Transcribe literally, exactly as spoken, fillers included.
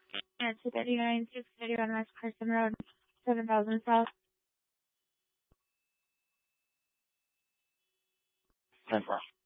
And two thirty-nine, six thirty-one West Carson Road, seven thousand South. ten four.